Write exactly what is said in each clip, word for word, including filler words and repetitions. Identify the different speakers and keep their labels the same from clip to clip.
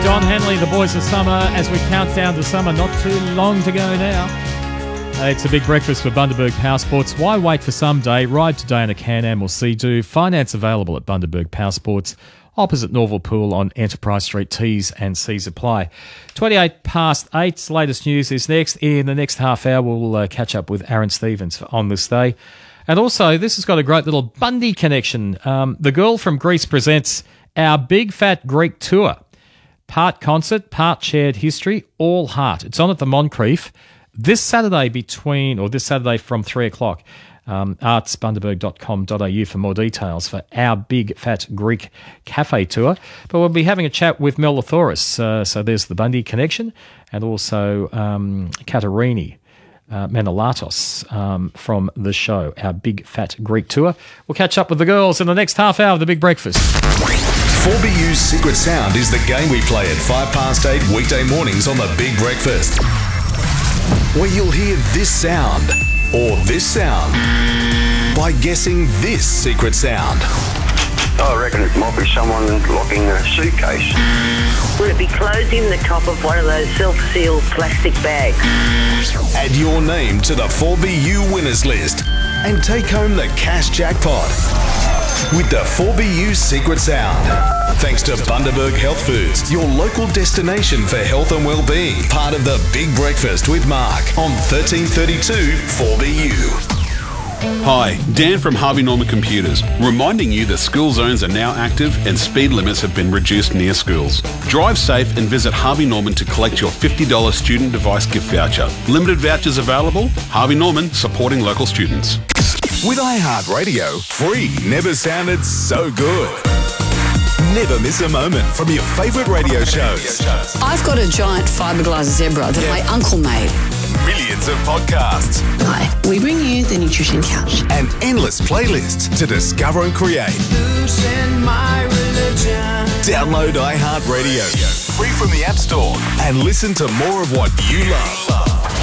Speaker 1: Don Henley, the Boys of Summer, as we count down to summer. Not too long to go now. Uh, it's a big breakfast for Bundaberg Power Sports. Why wait for someday? Ride today in a Can-Am or Sea-Doo. Finance available at Bundaberg Power Sports, opposite Norval Pool on Enterprise Street. T's and C's apply. twenty-eight past eight. Latest news is next. In the next half hour, we'll uh, catch up with Aaron Stevens on this day. And also, this has got a great little Bundy connection. Um, the Girl from Greece presents our Big Fat Greek Tour. Part concert, part shared history, all heart. It's on at the Moncrief this Saturday between, or this Saturday from three o'clock. Um, arts bundaberg dot com dot a u for more details for our Big Fat Greek Cafe Tour. But we'll be having a chat with Mel Lathoris. Uh, so there's the Bundy connection, and also um, Katarini uh, Menelatos um, from the show, our Big Fat Greek Tour. We'll catch up with the girls in the next half hour of the Big Breakfast.
Speaker 2: four B U's Secret Sound is the game we play at five past eight weekday mornings on the Big Breakfast, where you'll hear this sound or this sound by guessing this secret sound.
Speaker 3: I reckon it might be someone locking a suitcase.
Speaker 4: Would it be closing the top of one of those self-sealed plastic bags?
Speaker 2: Add your name to the four B U winners list and take home the cash jackpot with the four B U Secret Sound. Thanks to Bundaberg Health Foods, your local destination for health and well-being. Part of the Big Breakfast with Mark on thirteen thirty-two four B U.
Speaker 5: Hi, Dan from Harvey Norman Computers, reminding you that school zones are now active and speed limits have been reduced near schools. Drive safe and visit Harvey Norman to collect your fifty dollars student device gift voucher. Limited vouchers available. Harvey Norman, supporting local students.
Speaker 2: With iHeartRadio, free never sounded so good. Never miss a moment from your favourite radio shows.
Speaker 6: I've got a giant fiberglass zebra that my uncle made.
Speaker 2: Millions of podcasts.
Speaker 6: Hi, we bring you the Nutrition Couch.
Speaker 2: And endless playlists to discover and create. Download iHeartRadio, free from the App Store, and listen to more of what you love.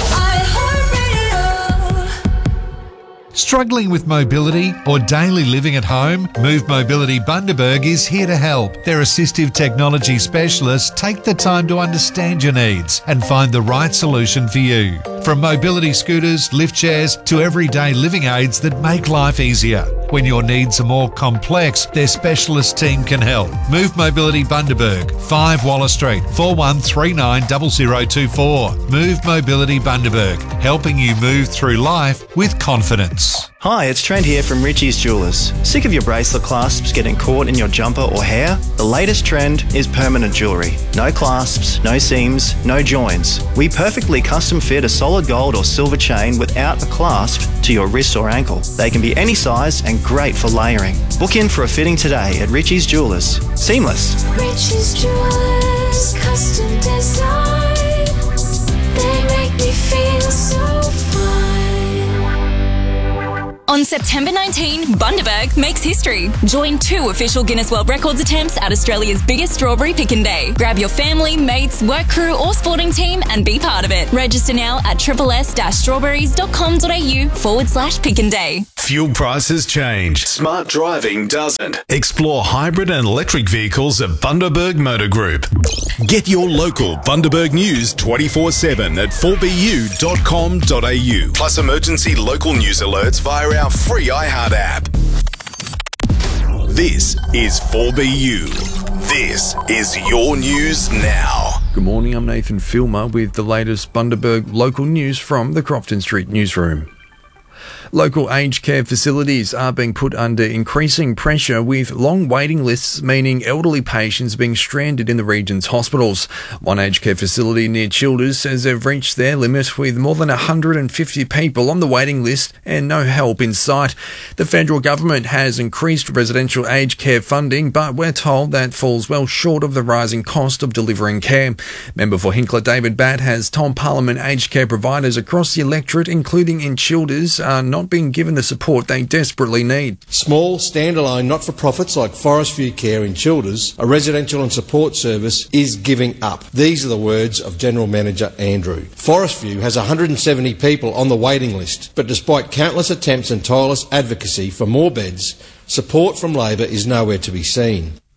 Speaker 7: Struggling with mobility or daily living at home? Move Mobility Bundaberg is here to help. Their assistive technology specialists take the time to understand your needs and find the right solution for you. From mobility scooters, lift chairs to everyday living aids that make life easier. When your needs are more complex, their specialist team can help. Move Mobility Bundaberg, five Wallace Street, four one three nine zero zero two four. Move Mobility Bundaberg, helping you move through life with confidence.
Speaker 8: Hi, it's Trent here from Richie's Jewelers. Sick of your bracelet clasps getting caught in your jumper or hair? The latest trend is permanent jewellery. No clasps, no seams, no joins. We perfectly custom fit a solid gold or silver chain without a clasp to your wrist or ankle. They can be any size and great for layering. Book in for a fitting today at Richie's Jewelers. Seamless.
Speaker 9: Richie's Jewelers, custom design. They make me feel so fine.
Speaker 10: On September nineteenth, Bundaberg makes history. Join two official Guinness World Records attempts at Australia's biggest strawberry pickin' day. Grab your family, mates, work crew or sporting team and be part of it. Register now at triple-s-strawberries.com.au forward slash pickin' day.
Speaker 2: Fuel prices change. Smart driving doesn't. Explore hybrid and electric vehicles at Bundaberg Motor Group. Get your local Bundaberg news twenty-four seven at four b u dot com dot a u. Plus emergency local news alerts via our free iHeart app. This is four B U. This is your news now.
Speaker 11: Good morning, I'm Nathan Filmer with the latest Bundaberg local news from the Crofton Street newsroom. Local aged care facilities are being put under increasing pressure with long waiting lists, meaning elderly patients being stranded in the region's hospitals. One aged care facility near Childers says they've reached their limit with more than one hundred fifty people on the waiting list and no help in sight. The federal government has increased residential aged care funding, but we're told that falls well short of the rising cost of delivering care. Member for Hinkler David Batt has told Parliament aged care providers across the electorate, including in Childers, are not being given the support they desperately need.
Speaker 12: Small, standalone, not-for-profits like Forest View Care in Childers, a residential and support service, is giving up. These are the words of General Manager Andrew. Forest View has one hundred seventy people on the waiting list, but despite countless attempts and tireless advocacy for more beds, support from Labor is nowhere to be seen.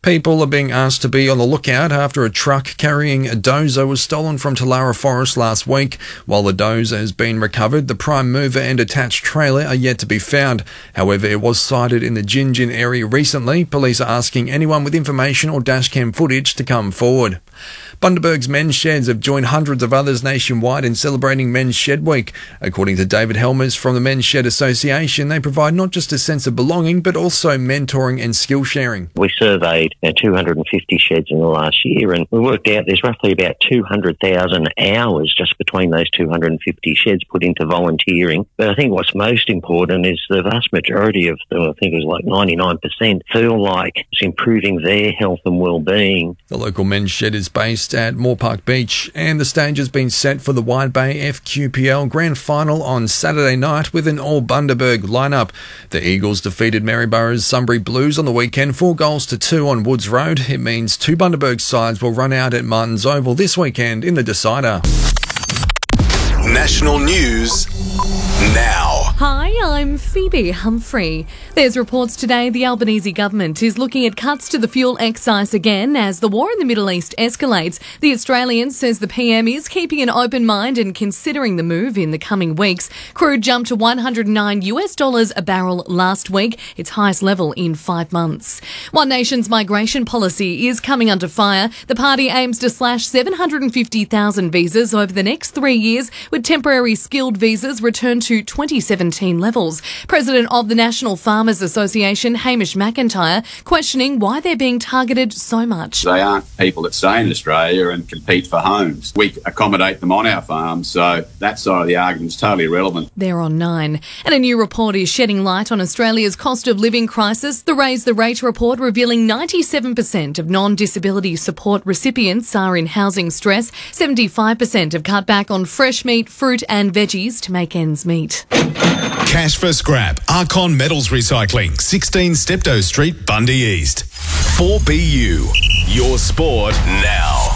Speaker 11: People are being asked to be on the lookout after a truck carrying a dozer was stolen from Talara Forest last week. While the dozer has been recovered, the prime mover and attached trailer are yet to be found. However, it was sighted in the Gingin area recently. Police are asking anyone with information or dashcam footage to come forward. Bundaberg's men's sheds have joined hundreds of others nationwide in celebrating Men's Shed Week. According to David Helmers from the Men's Shed Association, they provide not just a sense of belonging, but also mentoring and skill sharing.
Speaker 13: We surveyed you know, two hundred fifty sheds in the last year, and we worked out there's roughly about two hundred thousand hours just between those two hundred fifty sheds put into volunteering. But I think what's most important is the vast majority of them, I think it was like ninety-nine percent, feel like it's improving their health and well-being.
Speaker 11: The local men's shed is based at Moore Park Beach, and the stage has been set for the Wide Bay F Q P L Grand Final on Saturday night with an all-Bundaberg lineup. The Eagles defeated Maryborough's Sunbury Blues on the weekend, four goals to two on Woods Road. It means two Bundaberg sides will run out at Martins Oval this weekend in the decider.
Speaker 2: National news now.
Speaker 14: Hi, I'm Phoebe Humphrey. There's reports today the Albanese government is looking at cuts to the fuel excise again as the war in the Middle East escalates. The Australian says the P M is keeping an open mind and considering the move in the coming weeks. Crude jumped to one hundred nine US dollars a barrel last week, its highest level in five months. One Nation's migration policy is coming under fire. The party aims to slash seven hundred fifty thousand visas over the next three years, with temporary skilled visas returned to twenty seventeen levels. President of the National Farmers Association, Hamish McIntyre, questioning why they're being targeted so much.
Speaker 15: They aren't people that stay in Australia and compete for homes. We accommodate them on our farms, so that side of the argument's totally irrelevant.
Speaker 14: They're on nine. And a new report is shedding light on Australia's cost of living crisis. The Raise the Rate report revealing ninety-seven percent of non-disability support recipients are in housing stress. seventy-five percent have cut back on fresh meat, fruit and veggies to make ends meet.
Speaker 2: Cash for scrap. Archon Metals Recycling, sixteen Steptoe Street, Bundy East. four B U. Your sport now.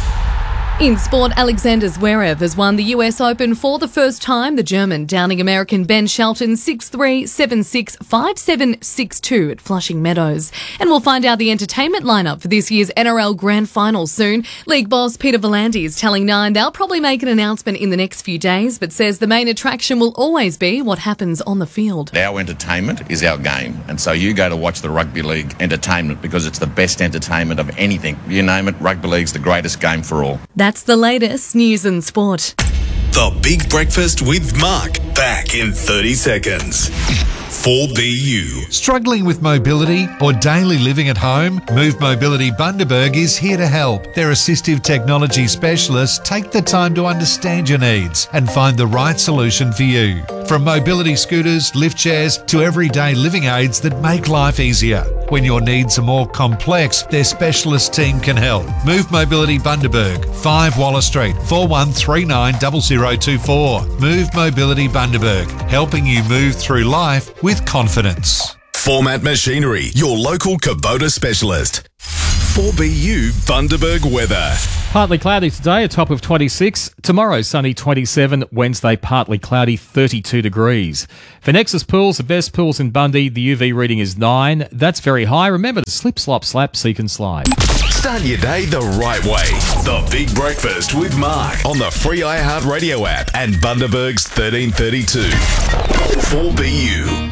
Speaker 14: In sport, Alexander Zverev has won the U S Open for the first time. The German downing American Ben Shelton six three, seven six, five seven, six two at Flushing Meadows. And we'll find out the entertainment lineup for this year's N R L Grand Final soon. League boss Peter V'landys is telling Nine they'll probably make an announcement in the next few days, but says the main attraction will always be what happens on the field.
Speaker 16: Our entertainment is our game, and so you go to watch the rugby league entertainment because it's the best entertainment of anything. You name it, rugby league's the greatest game for all.
Speaker 14: That's the latest news and sport.
Speaker 2: The Big Breakfast with Mark, back in thirty seconds. four B U.
Speaker 7: Struggling with mobility or daily living at home? Move Mobility Bundaberg is here to help. Their assistive technology specialists take the time to understand your needs and find the right solution for you. From mobility scooters, lift chairs to everyday living aids that make life easier. When your needs are more complex, their specialist team can help. Move Mobility Bundaberg, five Waller Street, four one three nine zero zero two four. Move Mobility Bundaberg, helping you move through life with confidence.
Speaker 2: Format Machinery, your local Kubota specialist. four B U Bundaberg weather.
Speaker 1: Partly cloudy today, a top of twenty-six. Tomorrow, sunny twenty-seven. Wednesday, partly cloudy, thirty-two degrees. For Nexus Pools, the best pools in Bundy, the U V reading is nine. That's very high. Remember to slip, slop, slap, seek and slide.
Speaker 2: Start your day the right way. The Big Breakfast with Mark on the free iHeartRadio app and Bundaberg's thirteen thirty-two. four B U.